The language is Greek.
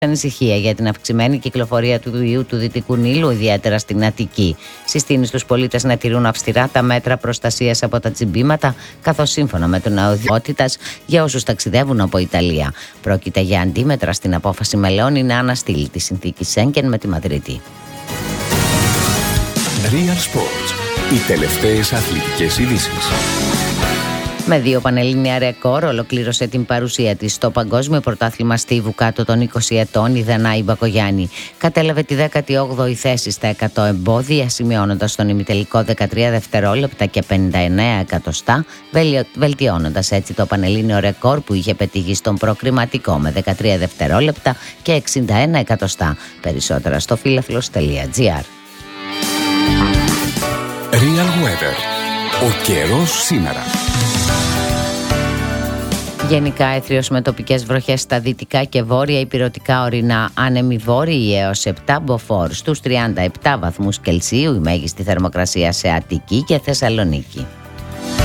ανησυχία για την αυξημένη κυκλοφορία του ιού του Δυτικού Νείλου, ιδιαίτερα στην Αττική. Συστήνει στους πολίτες να τηρούν αυστηρά τα μέτρα προστασίας από τα τσιμπήματα, καθώς σύμφωνα με τον αοδιότητας για όσους ταξιδεύουν από Ιταλία. Πρόκειται για αντίμετρα στην απόφαση Μελώνη να αναστείλει τη συνθήκη Σέγγεν με τη Μαδρίτη. Real Sports. Οι τελευταίες αθλητικές ειδήσεις. Με 2 πανελλήνια ρεκόρ ολοκλήρωσε την παρουσία της στο Παγκόσμιο Πρωτάθλημα Στίβου κάτω των 20 ετών η Δανάη Μπακογιάννη. Κατέλαβε τη 18η θέση στα 100 εμπόδια, σημειώνοντας στον ημιτελικό 13 δευτερόλεπτα και 59 εκατοστά, βελτιώνοντας έτσι το πανελλήνιο ρεκόρ που είχε πετύχει στον προκριματικό με 13 δευτερόλεπτα και 61 εκατοστά. Περισσότερα στο φίλαθλος.gr. Real Weather. Ο καιρός σήμερα. Γενικά έθριος με τοπικές βροχές στα δυτικά και βόρεια ηπειρωτικά ορεινά, άνεμοι βόρειοι έως 7 μποφόρ, στους 37 βαθμούς Κελσίου η μέγιστη θερμοκρασία σε Αττική και Θεσσαλονίκη.